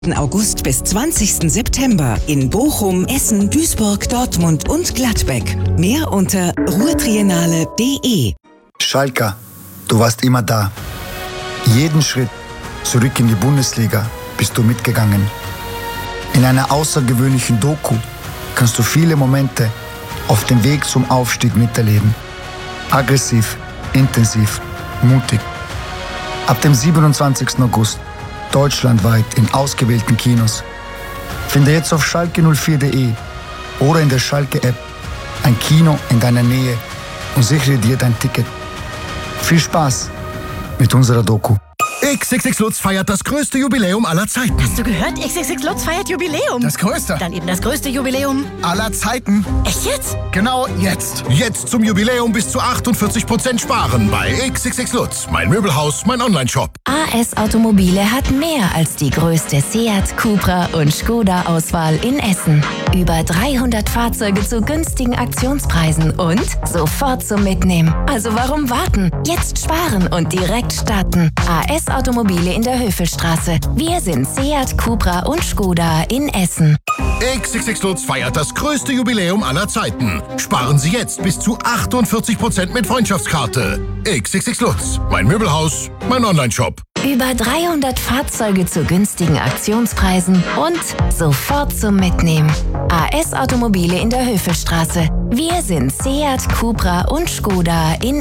August bis 20. September in Bochum, Essen, Duisburg, Dortmund und Gladbeck. Mehr unter ruhrtriennale.de. Schalker, du warst immer da. Jeden Schritt zurück in die Bundesliga bist du mitgegangen. In einer außergewöhnlichen Doku kannst du viele Momente auf dem Weg zum Aufstieg miterleben. Aggressiv, intensiv, mutig. Ab dem 27. August deutschlandweit in ausgewählten Kinos. Finde jetzt auf schalke04.de oder in der Schalke-App ein Kino in deiner Nähe und sichere dir dein Ticket. Viel Spaß mit unserer Doku. XXX Lutz feiert das größte Jubiläum aller Zeiten. Hast du gehört? XXX Lutz feiert Jubiläum. Das größte. Dann eben das größte Jubiläum Aller Zeiten. Echt jetzt? Genau jetzt. Jetzt zum Jubiläum bis zu 48% sparen bei XXX Lutz. Mein Möbelhaus, mein Onlineshop. AS Automobile hat mehr als die größte Seat, Cupra und Skoda-Auswahl in Essen. Über 300 Fahrzeuge zu günstigen Aktionspreisen und sofort zum Mitnehmen. Also warum warten? Jetzt sparen und direkt starten. AS Automobile in der Höfelstraße. Wir sind Seat, Cupra und Skoda in Essen. XXX Lutz feiert das größte Jubiläum aller Zeiten. Sparen Sie jetzt bis zu 48% mit Freundschaftskarte. XXX Lutz. Mein Möbelhaus, mein Onlineshop. Über 300 Fahrzeuge zu günstigen Aktionspreisen und sofort zum Mitnehmen. AS Automobile in der Höfelstraße. Wir sind Seat, Cupra und Skoda in